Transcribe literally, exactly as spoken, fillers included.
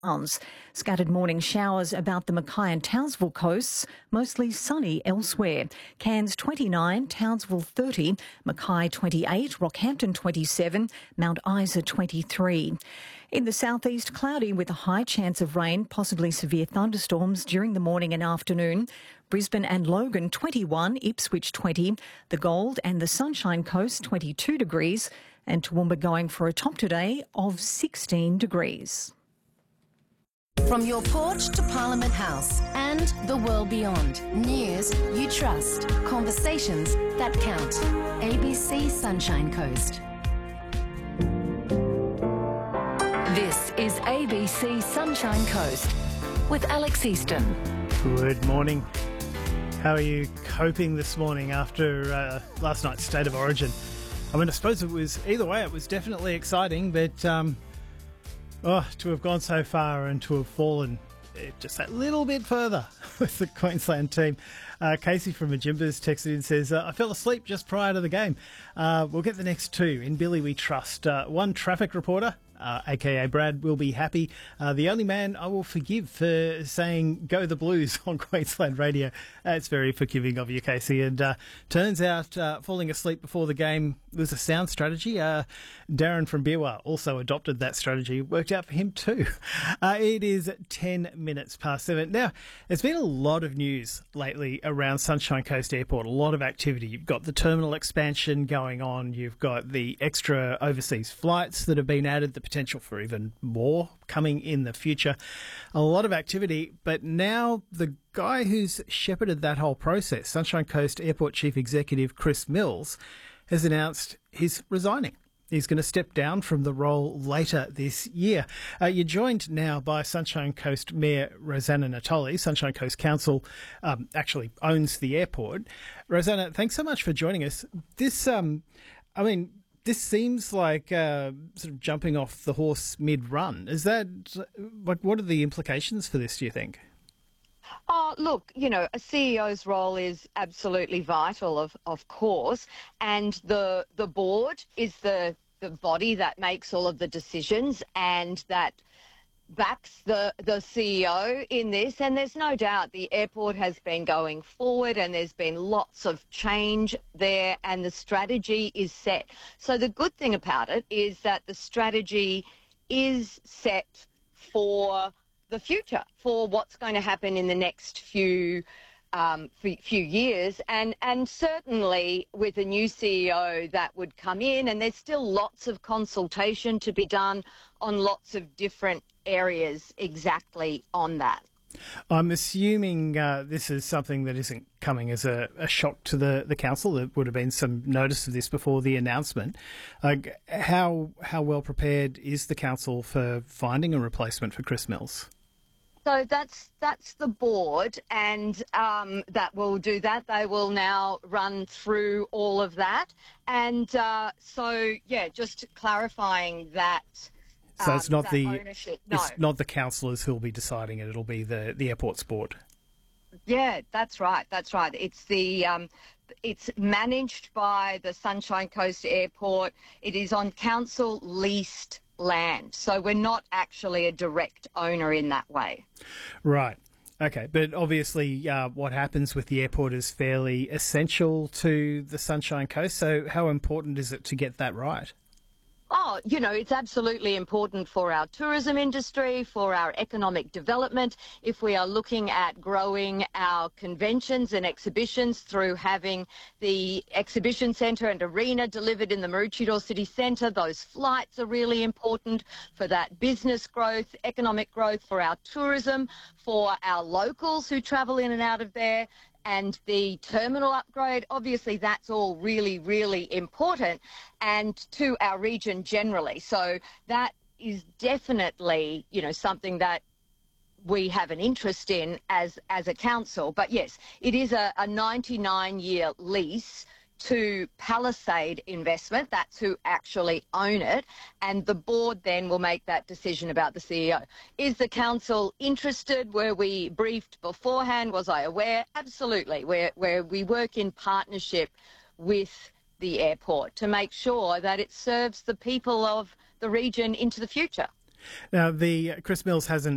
Scattered morning showers about the Mackay and Townsville coasts, mostly sunny elsewhere. Cairns twenty-nine, Townsville thirty, Mackay twenty-eight, Rockhampton twenty-seven, Mount Isa twenty-three. In the southeast, cloudy with a high chance of rain, possibly severe thunderstorms during the morning and afternoon. Brisbane and Logan twenty-one, Ipswich twenty, the Gold and the Sunshine Coast twenty-two degrees, and Toowoomba going for a top today of sixteen degrees. From your porch to Parliament House and the world beyond. News you trust. Conversations that count. A B C Sunshine Coast. This is A B C Sunshine Coast with Alex Easton. Good morning. How are you coping this morning after uh, last night's State of Origin? I mean, I suppose it was, either way, it was definitely exciting, but um, oh, to have gone so far and to have fallen just that little bit further with the Queensland team. Uh, Casey from Majimba's texted in and says, uh, I fell asleep just prior to the game. Uh, we'll get the next two. In Billy we trust. Uh, one traffic reporter, uh, a k a. Brad, will be happy. Uh, the only man I will forgive for saying go the Blues on Queensland radio. Uh, it's very forgiving of you, Casey. And uh, turns out uh, falling asleep before the game was a sound strategy. Uh, Darren from Beerwah also adopted that strategy. Worked out for him too. Uh, it is ten minutes past seven. Now, there's been a lot of news lately around Sunshine Coast Airport, a lot of activity. You've got the terminal expansion going on. You've got the extra overseas flights that have been added, the potential for even more coming in the future. A lot of activity, but now the guy who's shepherded that whole process, Sunshine Coast Airport Chief Executive Chris Mills, has announced he's resigning. He's going to step down from the role later this year. Uh, you're joined now by Sunshine Coast Mayor Rosanna Natoli. Sunshine Coast Council um, actually owns the airport. Rosanna, thanks so much for joining us. This, um, I mean, this seems like uh, sort of jumping off the horse mid-run. Is that, like, what are the implications for this, do you think? Oh, look, you know, a C E O's role is absolutely vital, of of course, and the the board is the the body that makes all of the decisions and that backs the the C E O in this. And there's no doubt the airport has been going forward and there's been lots of change there and the strategy is set. So the good thing about it is that the strategy is set for the future, for what's going to happen in the next few um, few years, and and certainly with a new C E O that would come in, and there's still lots of consultation to be done on lots of different areas exactly on that. I'm assuming uh, this is something that isn't coming as a, a shock to the, the council. There would have been some notice of this before the announcement. Uh, how how well prepared is the council for finding a replacement for Chris Mills? So that's that's the board, and um, that will do that. They will now run through all of that, and uh, so yeah, just clarifying that. So it's not um, the ownership. No. It's not the councillors who'll be deciding it. It'll be the the airport's board. Yeah, that's right. That's right. It's the um, it's managed by the Sunshine Coast Airport. It is on council leased land, so we're not actually a direct owner in that way. Right. Okay, but obviously uh, what happens with the airport is fairly essential to the Sunshine Coast, so how important is it to get that right? Oh, you know, it's absolutely important for our tourism industry, for our economic development. If we are looking at growing our conventions and exhibitions through having the exhibition centre and arena delivered in the Maroochydore City Centre, those flights are really important for that business growth, economic growth, for our tourism, for our locals who travel in and out of there. And the terminal upgrade, obviously that's all really, really important, and to our region generally. So that is definitely, you know, something that we have an interest in as, as a council. But yes, it is a, a ninety-nine year lease to Palisade Investment. That's who actually own it, and the board then will make that decision about the C E O. Is the council interested? Were we briefed beforehand? Was I aware? Absolutely. Where where we work in partnership with the airport to make sure that it serves the people of the region into the future. Now, the Chris Mills hasn't